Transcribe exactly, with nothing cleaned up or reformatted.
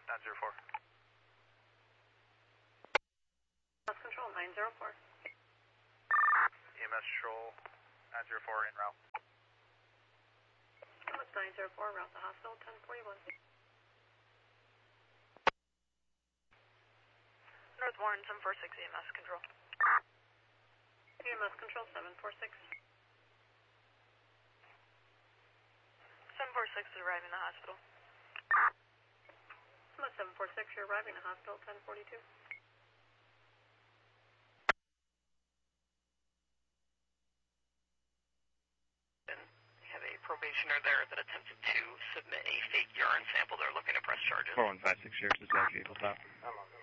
nine zero four. Bus control nine zero four. E M S control nine zero four en route. nine zero four, route to hospital ten forty-one. North Warren seven four six E M S control. E M S control seven four six. seven four six is arriving at the hospital. seven four six, you're arriving at hospital ten forty-two. Have a probationer there that attempted to submit a fake urine sample. They're looking to press charges. four one five six, Sheriff's Dispatch, vehicle top. I'm on